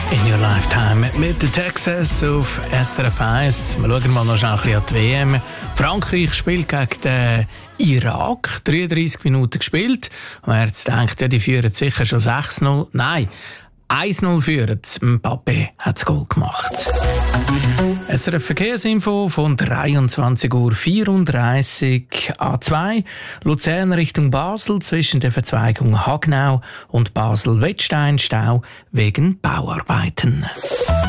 In Your Lifetime mit den Texas auf SRF 1. Wir schauen mal noch schnell ein bisschen an die WM. Frankreich spielt gegen den Irak. 33 Minuten gespielt. Und wer jetzt denkt, ja, die führen sicher schon 6-0. Nein, 1-0 führen. Mbappé hat das Goal gemacht. SRF Verkehrsinfo von 23:34 Uhr A2 Luzern Richtung Basel zwischen der Verzweigung Hagnau und Basel-Wettstein Stau wegen Bauarbeiten.